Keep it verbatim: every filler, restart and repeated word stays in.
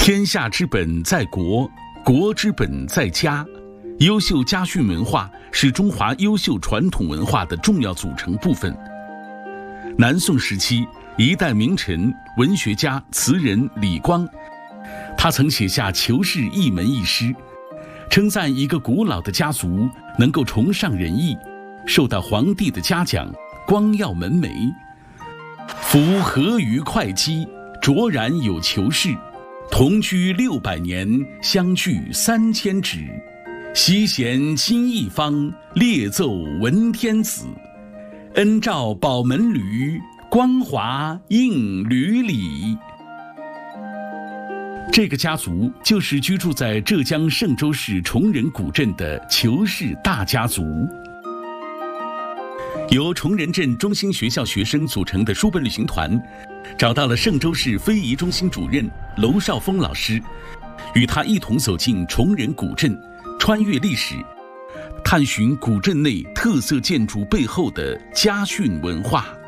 天下之本在国，国之本在家。优秀家训文化是中华优秀传统文化的重要组成部分。南宋时期，一代名臣、文学家、词人李光，他曾写下《求是》一门一诗，称赞一个古老的家族能够崇尚仁义，受到皇帝的嘉奖，光耀门楣。夫和于会稽，卓然有求是。同居六百年，相距三千尺。西贤亲一方，列奏闻天子。恩照宝门闾，光华映闾里。这个家族就是居住在浙江嵊州市崇仁古镇的裘氏大家族。由崇仁镇中心学校学生组成的书本旅行团，找到了嵊州市非遗中心主任娄少峰老师，与他一同走进崇仁古镇，穿越历史，探寻古镇内特色建筑背后的家训文化。